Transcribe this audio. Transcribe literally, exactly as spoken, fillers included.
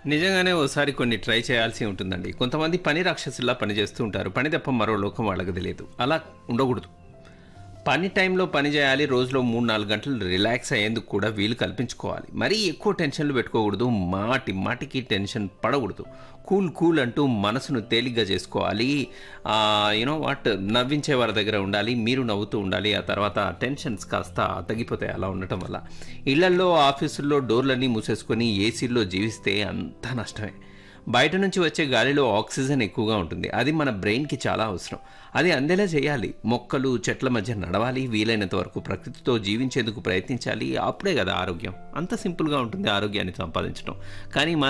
నిజంగానే ఓసారి కొన్ని ట్రై చేయాల్సి ఉంటుందండి. కొంతమంది పని రాక్షసుల్లా పని చేస్తూ ఉంటారు. పని తప్ప మరో లోకం వాళ్ళకి తెలియదు. అలా ఉండకూడదు. పని టైంలో పని చేయాలి. రోజులో మూడు, నాలుగు గంటలు రిలాక్స్ అయ్యేందుకు కూడా వీలు కల్పించుకోవాలి. మరీ ఎక్కువ టెన్షన్లు పెట్టుకోకూడదు. మాటి మాటికి టెన్షన్ పడకూడదు. కూల్ కూల్ అంటూ మనసును తేలిగ్గా చేసుకోవాలి. యూనో వాట్ నవ్వించే వారి దగ్గర ఉండాలి. మీరు నవ్వుతూ ఉండాలి. ఆ తర్వాత టెన్షన్స్ కాస్త తగ్గిపోతాయి అలా ఉండటం వల్ల. ఇళ్లల్లో ఆఫీసుల్లో డోర్లన్నీ మూసేసుకొని ఏసీల్లో జీవిస్తే అంతా నష్టమే. బయట నుంచి వచ్చే గాలిలో ఆక్సిజన్ ఎక్కువగా ఉంటుంది. అది మన బ్రెయిన్కి చాలా అవసరం. అది అందేలా చేయాలి. మొక్కలు చెట్ల మధ్య నడవాలి. వీలైనంత వరకు ప్రకృతితో జీవించేందుకు ప్రయత్నించాలి. అప్పుడే కదా ఆరోగ్యం. అంత సింపుల్గా ఉంటుంది ఆరోగ్యాన్ని సంపాదించడం. కానీ